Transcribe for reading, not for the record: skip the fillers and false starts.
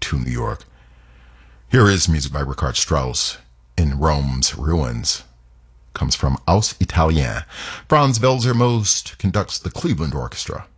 to New York. Here is music by Richard Strauss, In Rome's Ruins. Comes from Aus Italien. Franz Welser-Most conducts the Cleveland Orchestra.